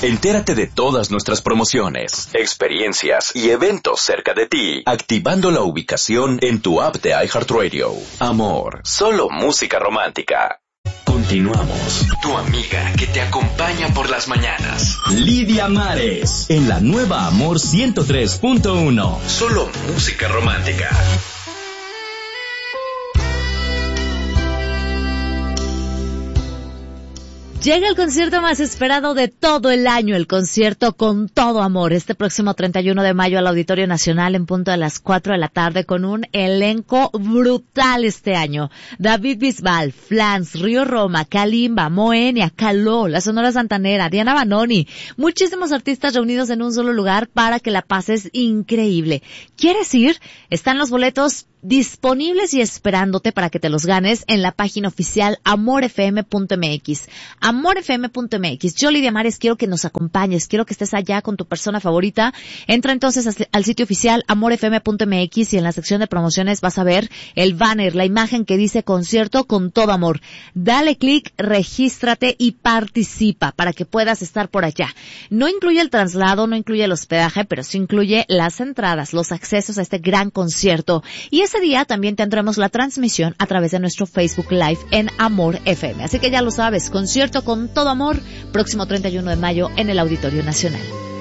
Entérate de todas nuestras promociones, experiencias y eventos cerca de ti, activando la ubicación en tu app de iHeartRadio. Amor, solo música romántica. Continuamos. Tu amiga que te acompaña por las mañanas. Lidia Mares, en la nueva Amor 103.1. Solo música romántica. Llega el concierto más esperado de todo el año, el concierto Con Todo Amor, este próximo 31 de mayo al Auditorio Nacional en punto de las 4 de la tarde con un elenco brutal este año. David Bisbal, Flans, Río Roma, Kalimba, Moenia, Caló, la Sonora Santanera, Diana Banoni, muchísimos artistas reunidos en un solo lugar para que la pases increíble. ¿Quieres ir? Están los boletos disponibles y esperándote para que te los ganes en la página oficial amorfm.mx. Amorfm.mx. Yo, Lidia Mares, quiero que nos acompañes, quiero que estés allá con tu persona favorita. Entra entonces al sitio oficial amorfm.mx y en la sección de promociones vas a ver el banner, la imagen que dice concierto con todo amor. Dale clic, regístrate y participa para que puedas estar por allá. No incluye el traslado, no incluye el hospedaje, pero sí incluye las entradas, los accesos a este gran concierto. Y ese día también tendremos la transmisión a través de nuestro Facebook Live en Amor FM. Así que ya lo sabes, concierto con todo amor, próximo 31 de mayo en el Auditorio Nacional.